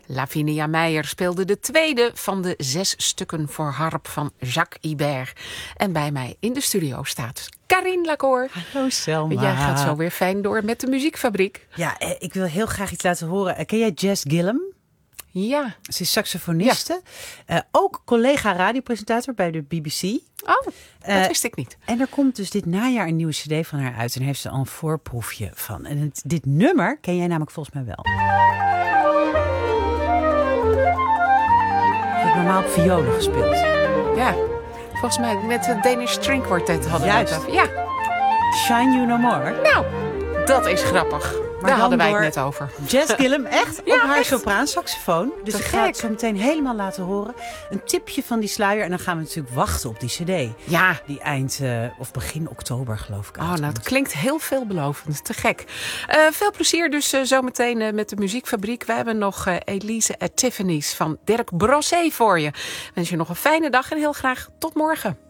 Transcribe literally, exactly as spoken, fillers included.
Lavinia Meijer speelde de tweede van de zes stukken voor harp van Jacques Ibert. En bij mij in de studio staat Carine Lacour. Hallo Selma. Jij gaat zo weer fijn door met de muziekfabriek. Ja, ik wil heel graag iets laten horen. Ken jij Jess Gillum? Ja. Ze is saxofoniste. Ja. Uh, ook collega radiopresentator bij de B B C. Oh, dat uh, wist ik niet. En er komt dus dit najaar een nieuwe cd van haar uit. En heeft ze al een voorproefje van. En het, dit nummer ken jij namelijk volgens mij wel. Ik heb normaal op violen gespeeld. Ja, volgens mij met het Danish String Quartet hadden we Juist. het over. Ja. Shine You No More. Nou, dat is grappig. Maar daar hadden wij door het net over. Jess Gillum, echt? Ja, op haar echt. sopraansaxofoon. Dus Te ik ga het gek. zo meteen helemaal laten horen. Een tipje van die sluier. En dan gaan we natuurlijk wachten op die cd. Ja. Die eind uh, of begin oktober geloof ik. Oh, nou, uitkomt. het klinkt heel veelbelovend. Te gek. Uh, veel plezier dus uh, zometeen uh, met de muziekfabriek. We hebben nog uh, Elise at Tiffany's van Dirk Brosset voor je. Wens je nog een fijne dag en heel graag tot morgen.